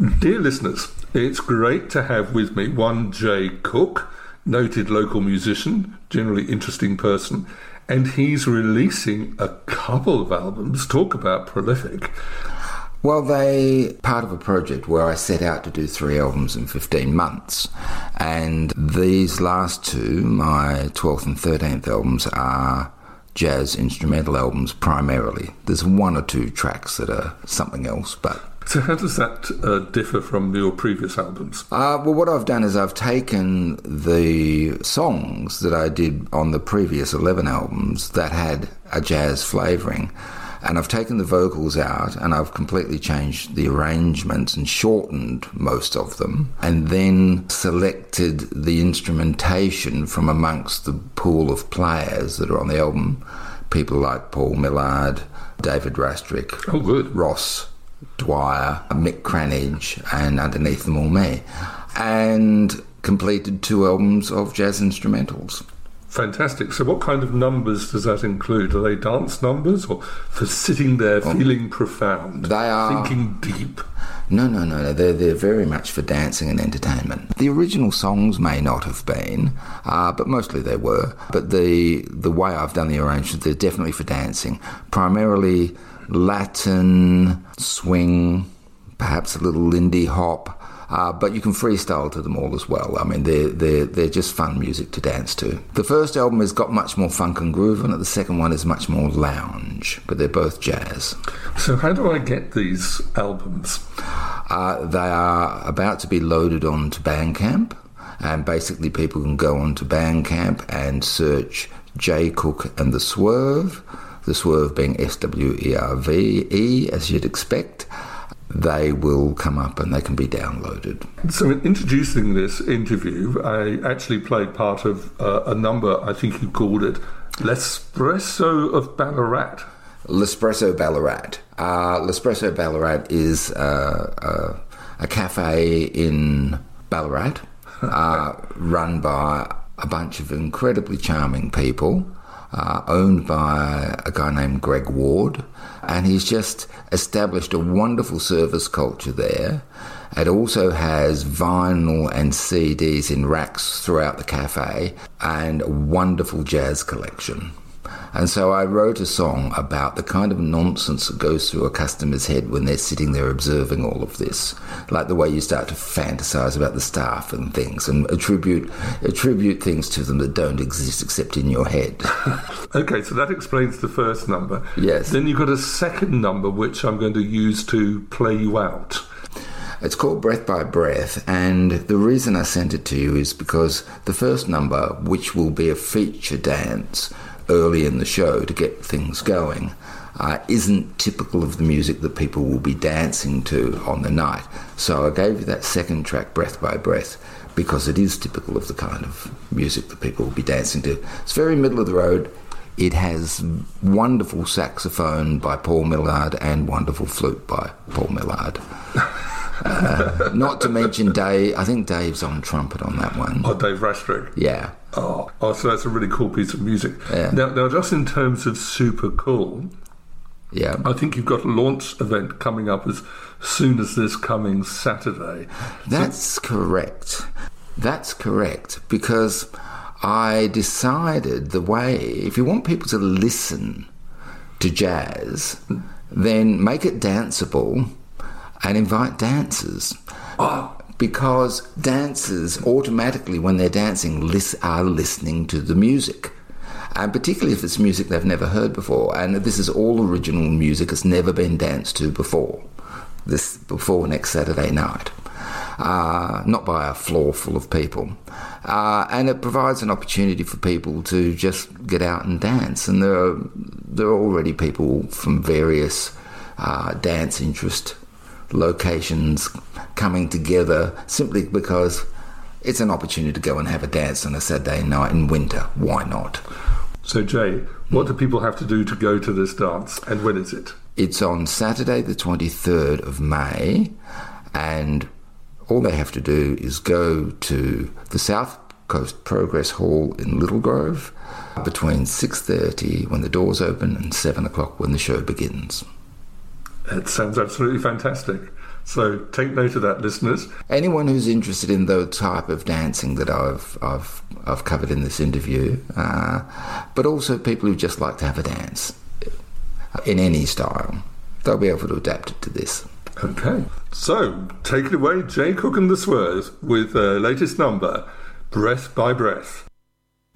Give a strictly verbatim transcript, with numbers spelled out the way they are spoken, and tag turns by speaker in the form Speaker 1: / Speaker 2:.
Speaker 1: Dear listeners, it's great to have with me one Jay Cook, noted local musician, generally interesting person, and he's releasing a couple of albums. Talk about prolific.
Speaker 2: Well, they part of a project where I set out to do three albums in fifteen months. And these last two, my twelfth and thirteenth albums, are jazz instrumental albums primarily. There's one or two tracks that are something else, but...
Speaker 1: So how does that uh, differ from your previous albums?
Speaker 2: Uh, well, what I've done is I've taken the songs that I did on the previous eleven albums that had a jazz flavouring, and I've taken the vocals out and I've completely changed the arrangements and shortened most of them, and then selected the instrumentation from amongst the pool of players that are on the album. People like Paul Millard, David Rastrick,
Speaker 1: oh, good.
Speaker 2: Ross Dwyer, Mick Cranage, and underneath them all me, and completed two albums of jazz instrumentals.
Speaker 1: Fantastic. So what kind of numbers does that include? Are they dance numbers or for sitting there feeling profound,
Speaker 2: they are,
Speaker 1: thinking deep?
Speaker 2: No, no, no, no. They're, they're very much for dancing and entertainment. The original songs may not have been, uh, but mostly they were. But the the way I've done the arrangement, they're definitely for dancing. Primarily Latin, swing, perhaps a little Lindy hop. Uh, but you can freestyle to them all as well. I mean, they're, they're, they're just fun music to dance to. The first album has got much more funk and groove on it. The second one is much more lounge, but they're both jazz.
Speaker 1: So how do I get these albums?
Speaker 2: Uh, they are about to be loaded onto Bandcamp, and basically people can go onto Bandcamp and search Jay Cook and The Swerve, The Swerve being S W E R V E, as you'd expect. They will come up and they can be downloaded.
Speaker 1: So in introducing this interview, I actually played part of uh, a number, I think you called it, L'Espresso of Ballarat.
Speaker 2: L'Espresso Ballarat. Uh, L'Espresso Ballarat is uh, uh, a cafe in Ballarat uh, run by a bunch of incredibly charming people, Uh, owned by a guy named Greg Ward, and he's just established a wonderful service culture there. It also has vinyl and C Ds in racks throughout the cafe and a wonderful jazz collection. And so I wrote a song about the kind of nonsense that goes through a customer's head when they're sitting there observing all of this, like the way you start to fantasize about the staff and things and attribute attribute things to them that don't exist except in your head.
Speaker 1: Okay, so that explains the first number.
Speaker 2: Yes.
Speaker 1: Then you've got a second number which I'm going to use to play you out.
Speaker 2: It's called Breath by Breath, and the reason I sent it to you is because the first number, which will be a feature dance early in the show to get things going, uh, isn't typical of the music that people will be dancing to on the night. So I gave you that second track, Breath by Breath, because it is typical of the kind of music that people will be dancing to. It's very middle of the road. It has wonderful saxophone by Paul Millard and wonderful flute by Paul Millard. Uh, not to mention Dave. I think Dave's on trumpet on that one.
Speaker 1: Oh, Dave Rastrick.
Speaker 2: Yeah.
Speaker 1: Oh, oh, so that's a really cool piece of music.
Speaker 2: Yeah.
Speaker 1: Now, now, just in terms of super cool,
Speaker 2: yeah,
Speaker 1: I think you've got a launch event coming up as soon as this coming Saturday.
Speaker 2: That's so- correct. That's correct, because I decided the way, if you want people to listen to jazz, then make it danceable and invite dancers.
Speaker 1: Oh.
Speaker 2: Because dancers automatically, when they're dancing, lis- are listening to the music. And particularly if it's music they've never heard before. And this is all original music. It's never been danced to before. This before next Saturday night. Uh, not by a floor full of people. Uh, and it provides an opportunity for people to just get out and dance. And there are, there are already people from various uh, dance interest locations coming together simply because it's an opportunity to go and have a dance on a Saturday night in winter. Why not?
Speaker 1: So, Jay, what do people have to do to go to this dance, and when is it?
Speaker 2: It's on Saturday the twenty-third of May, and all they have to do is go to the South Coast Progress Hall in Little Grove between six thirty when the doors open and seven o'clock when the show begins.
Speaker 1: It sounds absolutely fantastic. So take note of that, listeners.
Speaker 2: Anyone who's interested in the type of dancing that I've I've I've covered in this interview, uh, but also people who just like to have a dance in any style, they'll be able to adapt it to this.
Speaker 1: Okay. So take it away, Jay Cook and the Swerves, with the latest number, Breath by Breath.